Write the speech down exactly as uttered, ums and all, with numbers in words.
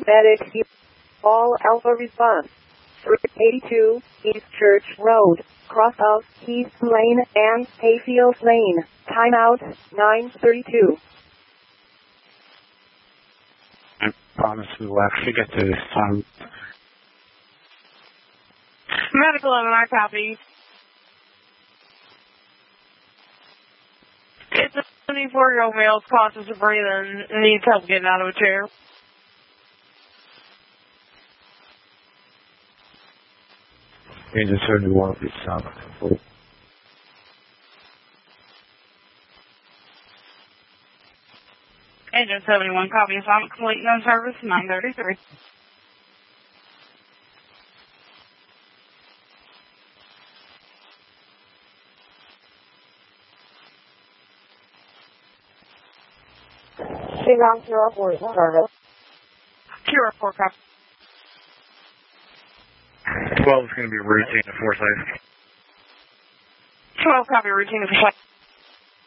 Medic here. All Alpha response. three eighty-two East Church Road, cross of East Lane and Hayfield Lane. Timeout nine thirty-two. I promise we will actually get to this time. Medical eleven, I copy. It's a seventy-four-year-old male cautious of breathing and needs help getting out of a chair. Agent seventy-one, please sound complete. Agent seventy-one, copy assignment complete, no service, nine thirty-three. Shingon zero four service. Q R four, copy. twelve is going to be routine to Forsyth. twelve, copy, routine to Forsyth.